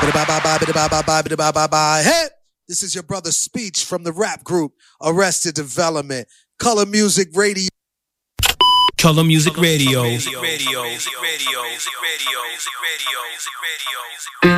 Hey, this is your brother Speech from the rap group Arrested Development. Color Music Radio. Color Music Radio.